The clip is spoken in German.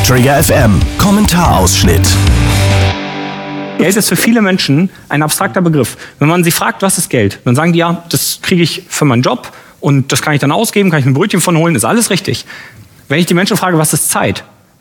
Trigger FM Kommentarausschnitt. Geld ist für viele Menschen ein abstrakter Begriff. Wenn man sie fragt, was ist Geld, dann sagen die, ja, das kriege ich für meinen Job und das kann ich dann ausgeben, kann ich ein Brötchen von holen, ist alles richtig. Wenn ich die Menschen frage, was ist Zeit,